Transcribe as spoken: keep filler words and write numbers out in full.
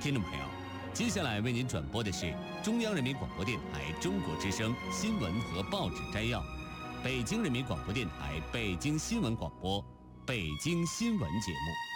听众朋友，接下来为您转播的是中央人民广播电台中国之声新闻和报纸摘要，北京人民广播电台北京新闻广播北京新闻节目。